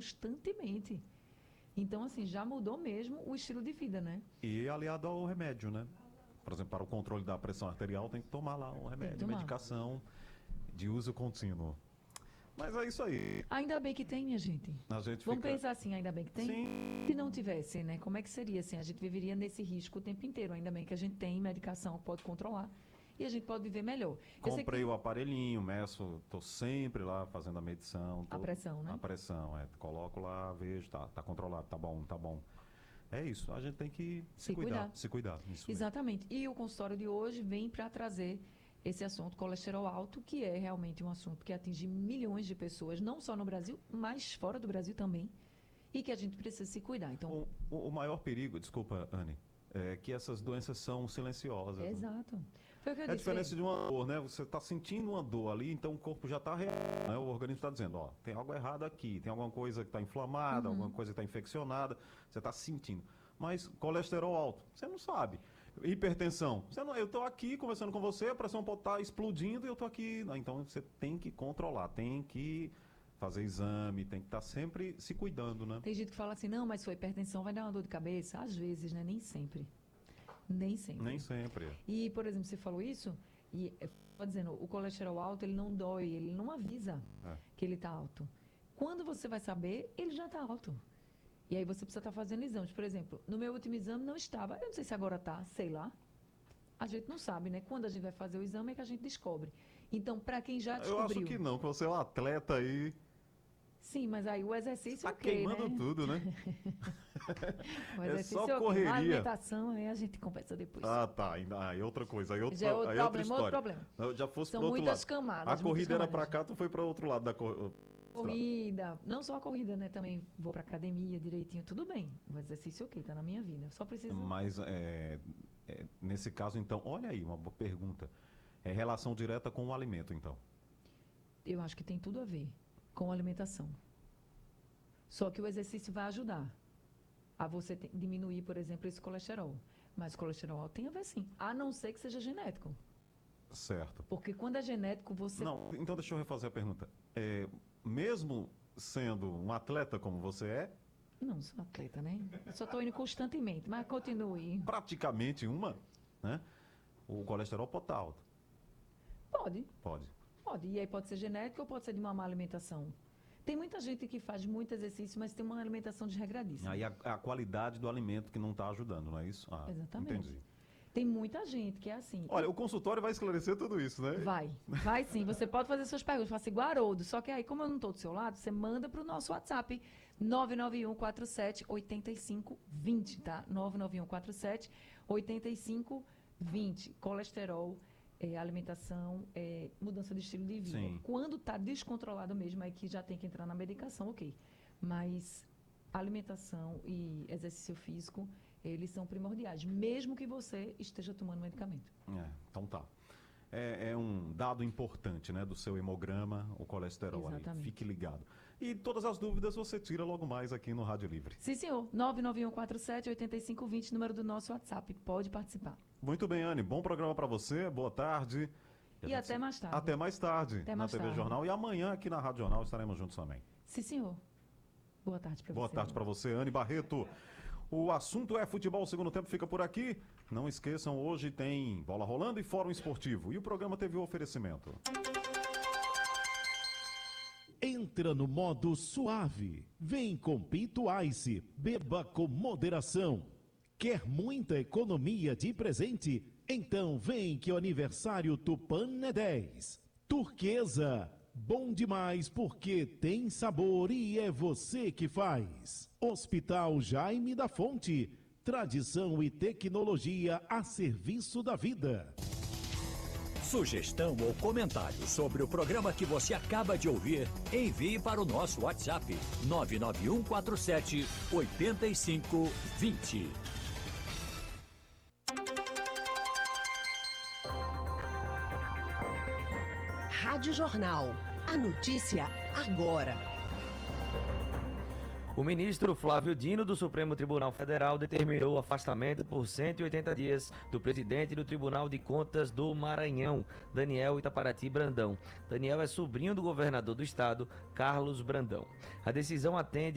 constantemente. Então, assim, já mudou mesmo o estilo de vida, né? E aliado ao remédio, né? Por exemplo, para o controle da pressão arterial tem que tomar lá um remédio, medicação de uso contínuo. Mas é isso aí. Ainda bem que tem, minha gente. Vamos pensar assim, ainda bem que tem? Sim. Se não tivesse, né? Como é que seria assim? A gente viveria nesse risco o tempo inteiro. Ainda bem que a gente tem medicação que pode controlar e a gente pode viver melhor. Comprei o aparelhinho, meço, estou sempre lá fazendo a medição. A pressão, né? A pressão, coloco lá, vejo, tá controlado, tá bom. É isso, a gente tem que se cuidar. Isso exatamente. Mesmo. E o consultório de hoje vem para trazer esse assunto, colesterol alto, que é realmente um assunto que atinge milhões de pessoas, não só no Brasil, mas fora do Brasil também, e que a gente precisa se cuidar. Então, o maior perigo, desculpa, Anne, é que essas doenças são silenciosas. Exato. Né? Foi o que eu disse. A diferença de uma dor, né? Você está sentindo uma dor ali, então o corpo já está né? O organismo está dizendo, ó, tem algo errado aqui, tem alguma coisa que está inflamada, alguma coisa que está infeccionada, você está sentindo. Mas colesterol alto, você não sabe. Hipertensão, eu estou aqui conversando com você, a pressão pode estar explodindo e eu estou aqui. Então você tem que controlar, tem que fazer exame, tem que estar sempre se cuidando, né? Tem gente que fala assim, não, mas sua hipertensão vai dar uma dor de cabeça. Às vezes, né? Nem sempre. Nem sempre. E, por exemplo, você falou isso, e dizendo, o colesterol alto, ele não dói, ele não avisa que ele está alto. Quando você vai saber, ele já está alto. E aí você precisa estar fazendo exames. Por exemplo, no meu último exame não estava. Eu não sei se agora está, sei lá. A gente não sabe, né? Quando a gente vai fazer o exame é que a gente descobre. Então, para quem já descobriu... Eu acho que não, que você é um atleta aí... Sim, mas aí o exercício tá queimando né? tudo, né? O exercício é só correria. A alimentação, aí a gente conversa depois. Ah, tá. Aí outra coisa. Aí já é outro problema, outro problema. Já fosse São pro outro muitas lado. camadas. A corrida era para cá, tu foi para outro lado da corrida. Não só a corrida, né? Também vou para academia direitinho. Tudo bem. O exercício, tá na minha vida. Só preciso... Mas, nesse caso, então, olha aí, uma boa pergunta. É relação direta com o alimento, então? Eu acho que tem tudo a ver com a alimentação. Só que o exercício vai ajudar a você diminuir, por exemplo, esse colesterol. Mas o colesterol alto tem a ver sim, a não ser que seja genético. Certo. Porque quando é genético, você... Não, então deixa eu refazer a pergunta. Mesmo sendo um atleta como você é... Não sou atleta, né? Eu só estou indo constantemente, mas continue. Praticamente né? O colesterol pode estar alto. Pode. Pode. E aí pode ser genético ou pode ser de uma má alimentação. Tem muita gente que faz muito exercício, mas tem uma alimentação desregradíssima. Aí a qualidade do alimento que não está ajudando, não é isso? Exatamente. Entendi. Tem muita gente que é assim. Olha, o consultório vai esclarecer tudo isso, né? Vai sim. Você pode fazer suas perguntas, faça igual Haroldo. Só que aí, como eu não estou do seu lado, você manda para o nosso WhatsApp 991478520, tá? 991478520. Colesterol, alimentação, mudança de estilo de vida. Sim. Quando está descontrolado mesmo, aí que já tem que entrar na medicação, ok. Mas alimentação e exercício físico, eles são primordiais, mesmo que você esteja tomando medicamento. Então tá. É um dado importante, né, do seu hemograma, o colesterol. Exatamente. Ali. Fique ligado. E todas as dúvidas você tira logo mais aqui no Rádio Livre. Sim, senhor. 991478520, número do nosso WhatsApp. Pode participar. Muito bem, Anne. Bom programa para você. Boa tarde. E até mais tarde. Até mais tarde na TV Jornal. E amanhã aqui na Rádio Jornal estaremos juntos também. Sim, senhor. Boa tarde para você. Boa tarde para você, Anne Barreto. O assunto é futebol, o segundo tempo fica por aqui. Não esqueçam, hoje tem bola rolando e fórum esportivo. E o programa teve o oferecimento. Entra no modo suave. Vem com Pinto Ice. Beba com moderação. Quer muita economia de presente? Então vem que o aniversário Tupan é 10. Turquesa. Bom demais porque tem sabor e é você que faz. Hospital Jaime da Fonte. Tradição e tecnologia a serviço da vida. Sugestão ou comentário sobre o programa que você acaba de ouvir, envie para o nosso WhatsApp 991478520. Rádio Jornal. A notícia agora. O ministro Flávio Dino, do Supremo Tribunal Federal, determinou o afastamento por 180 dias do presidente do Tribunal de Contas do Maranhão, Daniel Itaparati Brandão. Daniel é sobrinho do governador do estado, Carlos Brandão. A decisão atende